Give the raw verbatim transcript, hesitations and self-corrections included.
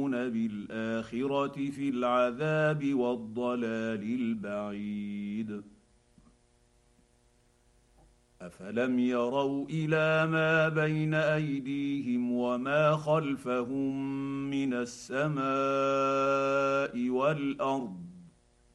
بالاخره في العذاب والضلال البعيد. افلم يروا الى ما بين ايديهم وما خلفهم من السماء والارض